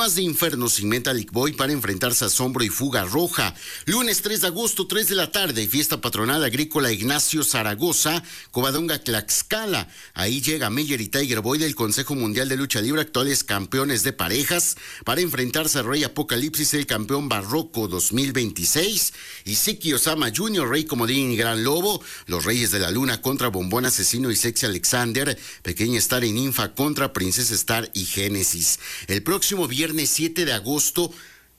más de Infernos y Metallic Boy para enfrentarse a Asombro y Fuga Roja. Lunes 3 de agosto, 3 de la tarde, fiesta patronal agrícola Ignacio Zaragoza, Covadonga, Tlaxcala. Ahí llega Meyer y Tiger Boy del Consejo Mundial de Lucha Libre, actuales campeones de parejas, para enfrentarse a Rey Apocalipsis, el campeón Barroco 2026, y Siki Osama Jr., Rey Comodín y Gran Lobo, los Reyes de la Luna contra Bombón Asesino y Sexy Alexander, Pequeña Star y Ninfa contra Princesa Star y Génesis. El próximo viernes 7 de agosto,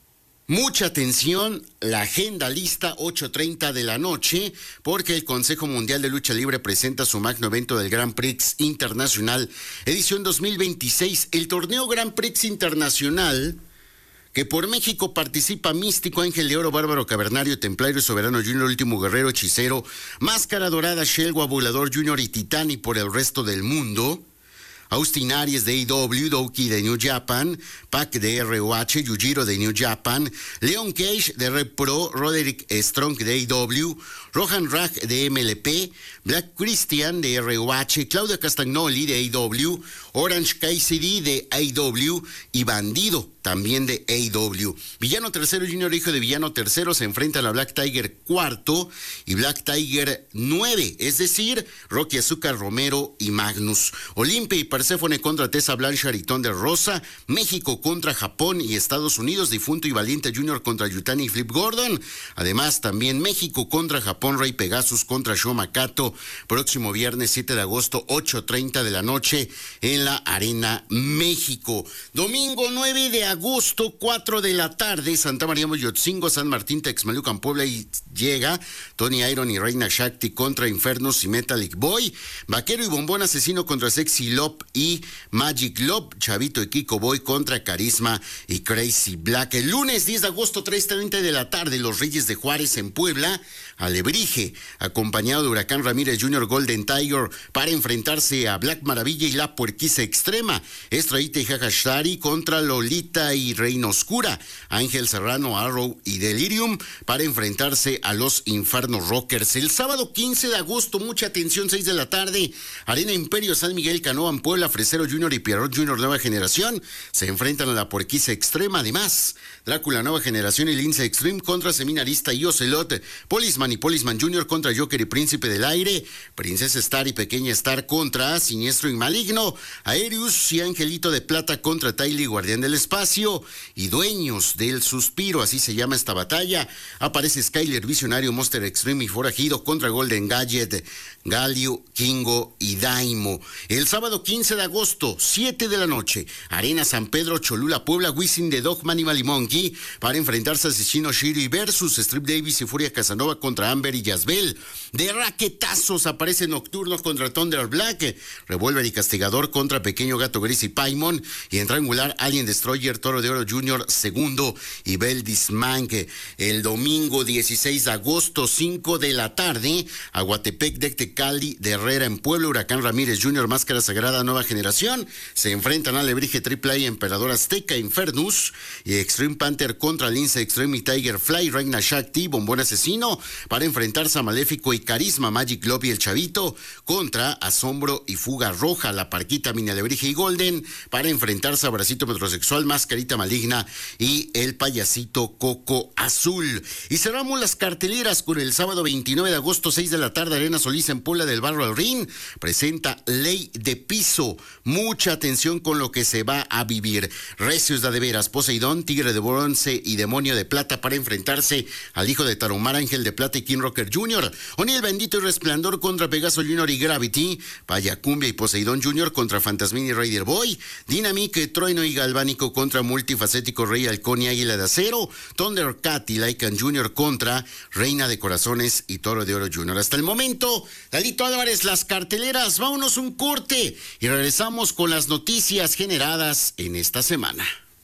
mucha atención, la agenda lista, 8:30 de la noche, porque el Consejo Mundial de Lucha Libre presenta su magno evento del Grand Prix Internacional, edición 2026. El torneo Grand Prix Internacional, que por México participa Místico, Ángel de Oro, Bárbaro Cavernario, Templario Soberano Junior, Último Guerrero, Hechicero, Máscara Dorada, Shelwa, Volador Junior y Titán, y por el resto del mundo, Austin Aries de AEW, Douki de New Japan, Pac de ROH, Yujiro de New Japan, Leon Cage de Red Pro, Roderick Strong de AEW, Rohan Raj de MLP, Black Christian de ROH, Claudia Castagnoli de AEW, Orange KCD de AEW y Bandido también de AEW. Villano Tercero Junior, hijo de Villano Tercero, se enfrentan a Black Tiger Cuarto y Black Tiger 9, es decir, Rocky Azúcar, Romero y Magnus. Olimpia y Perséfone contra Tessa Blanchard y Thunder Rosa. México contra Japón y Estados Unidos, Difunto y Valiente Junior contra Yutani y Flip Gordon. Además, también México contra Japón, Rey Pegasus contra Sho Makato. Próximo viernes 7 de agosto, 8:30 de la noche en la Arena México. Domingo 9 de agosto, 4 de la tarde, Santa María Moyotzingo, San Martín, Texmelucan, Puebla, y llega Tony Iron y Reina Shakti contra Infernos y Metallic Boy. Vaquero y Bombón Asesino contra Sexy Love y Magic Love. Chavito y Kiko Boy contra Carisma y Crazy Black. El lunes 10 de agosto, 3:30 de la tarde, los Reyes de Juárez en Puebla, Alebrije, acompañado de Huracán Ramírez Jr., Golden Tiger, para enfrentarse a Black Maravilla y la Puerquiza Extrema. Estraíta y Jajashari contra Lolita y Reina Oscura. Ángel Serrano, Arrow y Delirium para enfrentarse a los Inferno Rockers. El sábado 15 de agosto, mucha atención, 6 de la tarde, Arena Imperio, San Miguel, Canoa en Puebla, Fresero Junior y Pierrot Junior Nueva Generación se enfrentan a la Puerquiza Extrema. Además, Drácula Nueva Generación y Lince Extreme contra Seminarista y Ocelot, Policeman y Policeman Junior contra Joker y Príncipe del Aire, Princesa Star y Pequeña Star contra Siniestro y Maligno, Aerius y Angelito de Plata contra Tylee, Guardián del Espacio, y Dueños del Suspiro, así se llama esta batalla. Aparece Skyler Visionario, Monster Extreme y Forajido contra Golden Gadget, Galio, Kingo y Daimo. El sábado 15 de agosto, 7 de la noche, Arena San Pedro, Cholula, Puebla, Wisin de Dogman y Monkey para enfrentarse a Asesino Shiri versus Strip Davis y Furia Casanova contra Amber y Yazbel. De raquetazos aparece Nocturno contra Thunder Black, Revolver y Castigador contra Pequeño Gato Gris y Paimon, y en triangular Alien Destroyer, Toro de Oro Junior segundo y Beldis Mank. El domingo 16 de agosto, 5 de la tarde, Aguatepec, Tecali de Herrera en Puebla, Huracán Ramírez Junior, Máscara Sagrada Nueva Generación se enfrentan a Alebrije, Triple A, Emperador Azteca, Infernus y Extreme Panther contra Lince Extreme y Tiger Fly, Reina Shakti, Bombón Asesino para enfrentarse a Maléfico y Carisma, Magic Love y El Chavito contra Asombro y Fuga Roja, la Parquita, Mini Alebrije y Golden para enfrentarse a Bracito Metrosexual, Mascarita Maligna y el Payasito Coco Azul. Y cerramos las carteleras con el sábado 29 de agosto, 6 de la tarde, Arena Solís en Puebla del Barro al Rin presenta Ley de Piso. Mucha atención con lo que se va a vivir. Recios de veras, Poseidón, Tigre de Bronce y Demonio de Plata para enfrentarse al hijo de Tarahumara, Ángel de Plata y King Rocker Jr. Oniel Bendito y Resplandor contra Pegaso Jr. y Gravity, Payacumbia y Poseidón Jr. contra Fantasmín y Raider Boy, Dinamique, Trueno y Galvánico contra Multifacético Rey Halcón y Águila de Acero, Thundercat y Lycan Jr. contra Reina de Corazones y Toro de Oro Jr. Hasta el momento, Dalito Álvarez, las carteleras. Vámonos un corte y regresamos con las noticias generadas en esta semana.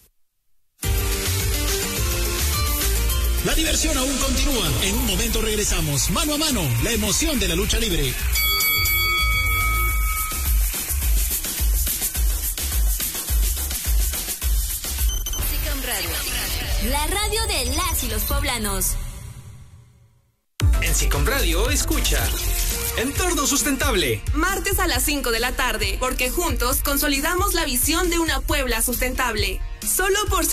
La diversión aún continúa. En un momento regresamos. Mano a mano, la emoción de la lucha libre. SICOM Radio, la radio de las y los poblanos. En SICOM Radio escucha Entorno Sustentable. Martes a las 5 de la tarde, porque juntos consolidamos la visión de una Puebla sustentable. Solo por